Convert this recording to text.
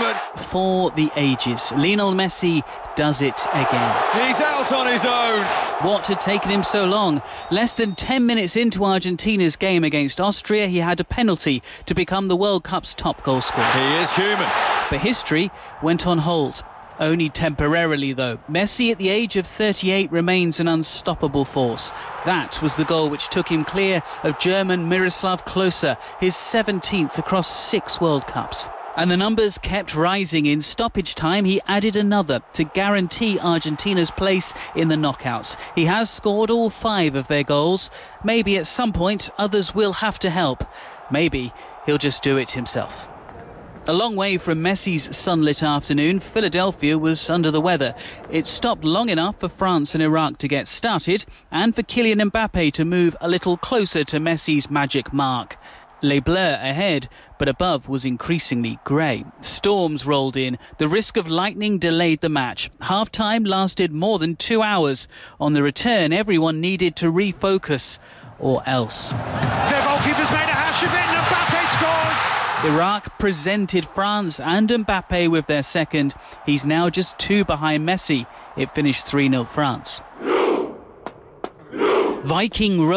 moment. For the ages, Lionel Messi does it again. He's out on his own. What had taken him so long? Less than 10 minutes into Argentina's game against Austria, he had a penalty to become the World Cup's top goal scorer. He is human. But history went on hold. Only temporarily, though. Messi, at the age of 38, remains an unstoppable force. That was the goal which took him clear of German Miroslav Klose, his 17th across 6 World Cups. And the numbers kept rising. In stoppage time, he added another to guarantee Argentina's place in the knockouts. He has scored all 5 of their goals. Maybe at some point others will have to help. Maybe he'll just do it himself. A long way from Messi's sunlit afternoon, Philadelphia was under the weather. It stopped long enough for France and Iraq to get started and for Kylian Mbappe to move a little closer to Messi's magic mark. Les Bleus ahead, but above was increasingly grey. Storms rolled in. The risk of lightning delayed the match. Half-time lasted more than 2 hours. On the return, everyone needed to refocus, or else. Their goalkeeper's made a hash of it and Mbappe scores! Iraq presented France and Mbappe with their second. He's now just 2 behind Messi. It finished 3-0 France. Viking